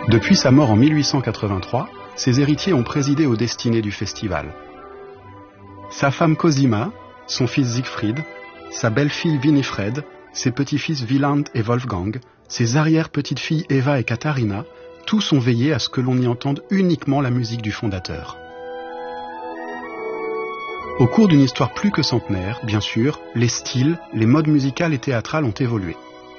Depuis sa mort en 1883, ses héritiers ont présidé aux destinées du festival. Sa femme Cosima, son fils Siegfried, sa belle-fille Winifred, ses petits-fils Wieland et Wolfgang, ses arrière-petites-filles Eva et Katharina, tous ont veillé à ce que l'on y entende uniquement la musique du fondateur. Au cours d'une histoire plus que centenaire, bien sûr, les styles, les modes musicales et théâtrales ont évolué.